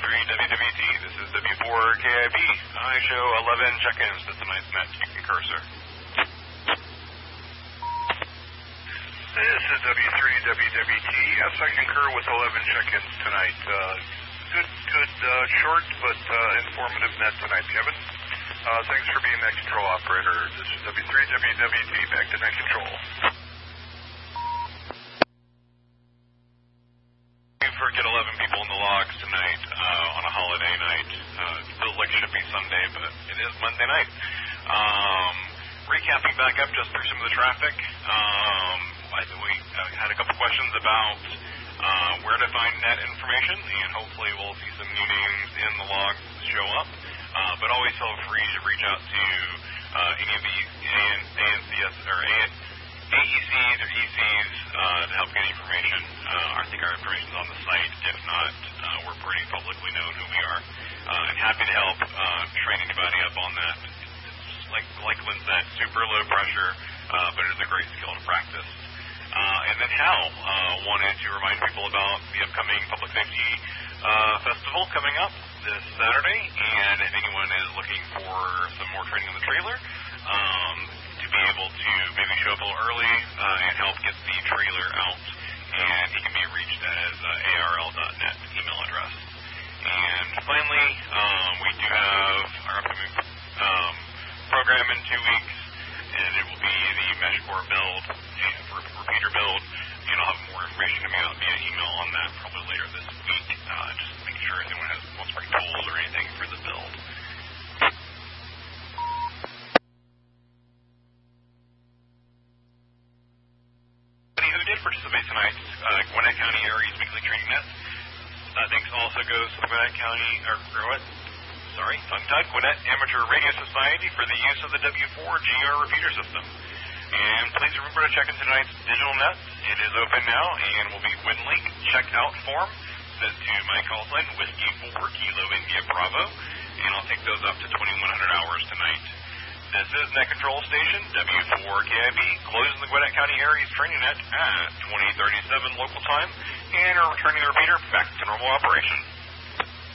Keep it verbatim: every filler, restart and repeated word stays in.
three W W T. This is W four K I B. I show eleven check-ins to tonight's net. You can cursor. This is W three W W T. Yes, I concur with eleven check-ins tonight. Uh, good, good, uh, short but uh, informative net tonight, Kevin. Uh, thanks for being net control operator. This is W three W W T. Back to net control. For get eleven people in the logs tonight uh, on a holiday night. Uh, it feels like it should be Sunday, but it is Monday night. Um, recapping back up just through some of the traffic. Um, I, we uh, had a couple questions about uh, where to find net information, and hopefully we'll see some new names in the logs show up. Uh, but always feel free to reach out to uh, any of the A N C S or A N C S A E Cs or E Cs uh, to help get information. Uh, I think our information is on the site. If not, uh, we're pretty publicly known who we are. Uh, and happy to help uh, train anybody up on that. It's like, like Lynn said, super low pressure, uh, but it is a great skill to practice. Uh, and then Hal uh, wanted to remind people about the upcoming Public Safety uh, Festival coming up this Saturday. And if anyone is looking for some more training on the trailer, um, to be able to maybe show up a little early uh, and help get the trailer out. And he can be reached as uh, A R L dot net email address. And finally, um, we do have our upcoming um, program in two weeks, and it will be the MeshCore build and for repeater build. And I'll have more information coming out via email on that probably later this week. Uh, just making sure anyone has wants to bring tools or anything for the build. Who did participate tonight's uh, Gwinnett County Aries Weekly Training Net? Uh, thanks also goes to the Gwinnett County, or, or what? Sorry, tongue-tied, Gwinnett Amateur Radio Society for the use of the W four G R repeater system. And please remember to check in tonight's digital net. It is open now and will be WinLink checkout form sent to my call sign, Whiskey four Kilo India Bravo, and I'll take those up to twenty-one hundred hours tonight. This is Net Control Station, W four K I B, closing the Gwinnett County Aries Training Net at twenty thirty-seven local time, and are returning the repeater back to normal operation.